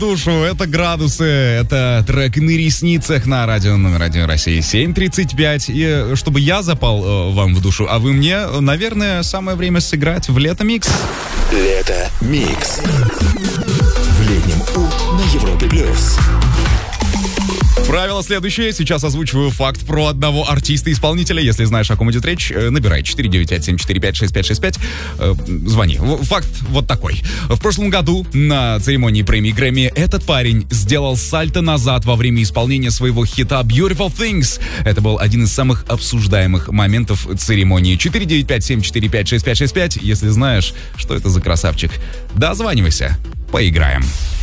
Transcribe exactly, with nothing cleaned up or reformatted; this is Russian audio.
душу, это градусы, это трек «На ресницах» на радио номер один России семь тридцать пять. И чтобы я запал э, вам в душу, а вы мне, наверное, самое время сыграть в Лето Микс. Лето Микс. В летнем У на Европе Плюс. Правило следующее. Сейчас озвучиваю факт про одного артиста-исполнителя. Если знаешь, о ком идет речь, набирай четыре девять пять семь четыре пять шесть пять шесть пять. Э, звони. Факт вот такой. В прошлом году на церемонии премии Грэмми этот парень сделал сальто назад во время исполнения своего хита Beautiful Things. Это был один из самых обсуждаемых моментов церемонии. четыре девять пять семь четыре пять шесть пять шесть пять. Если знаешь, что это за красавчик, дозванивайся. Поиграем.